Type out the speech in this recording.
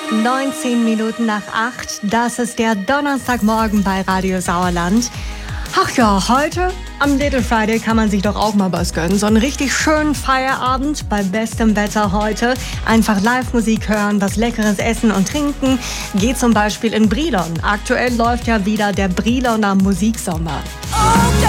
19 Minuten nach 8. Das ist der Donnerstagmorgen bei Radio Sauerland. Ach ja, heute am Little Friday kann man sich doch auch mal was gönnen. So einen richtig schönen Feierabend bei bestem Wetter heute. Einfach Live-Musik hören, was Leckeres essen und trinken. Geht zum Beispiel in Brilon. Aktuell läuft ja wieder der Briloner Musiksommer. Okay.